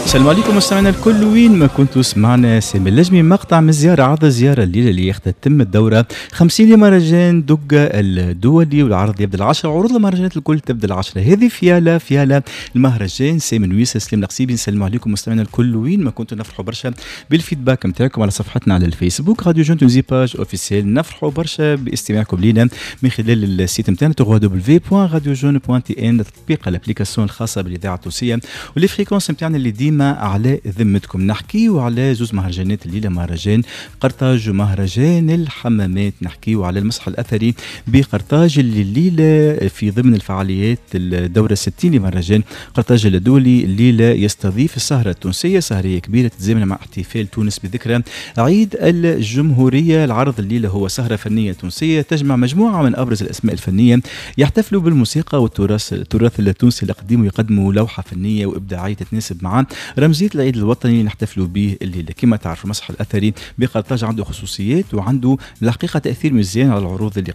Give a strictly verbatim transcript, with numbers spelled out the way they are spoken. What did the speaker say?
السلام عليكم مستمعينا الكل وين ما كنتوا سمعنا سامي اللجمي مقطع من زيارة عرض الزيارة الليلة اللي يختتم الدورة خمسين لمهرجان دقة الدولي، والعرض يبدأ العشرة، عروض المهرجانات الكل تبدأ العشرة. هذه فيالا فيالا المهرجان سامي نويس سليم القصيبي. نسلم عليكم مستمعينا الكل وين ما كنتوا، نفرحوا برشا بالفيدباك نتاعكم على صفحتنا على الفيسبوك راديو جون تونزي باج اوفيسيال. نفرحوا برشا باستماعكم لينا من خلال السيت نتاعنا دبليو دبليو دبليو بوان راديو جون بوان تي ان، تطبيق الابليكاسيون الخاصة بالإذاعة التونسية واللي فريكونس نتاعنا اللي ديما على ذمتكم. نحكيو على زوز مهرجانات الليله، مهرجان قرطاج ومهرجان الحمامات. نحكيو على المسرح الاثري بقرطاج اللي الليله في ضمن الفعاليات الدوره ستين لمهرجان قرطاج الدولي. الليله يستضيف السهره التونسيه، سهريه كبيره تتزامن مع احتفال تونس بذكرى عيد الجمهوريه. العرض الليله هو سهره فنيه تونسيه تجمع مجموعه من ابرز الاسماء الفنيه يحتفلوا بالموسيقى والتراث التراث التونسي القديم، ويقدموا لوحه فنيه وابداعيه تتناسب مع رمزيه العيد الوطني اللي نحتفلوا به الليله. كما تعرفوا المسرح الاثري بقرطاج عنده خصوصيات وعنده الحقيقه تاثير مزيان على العروض اللي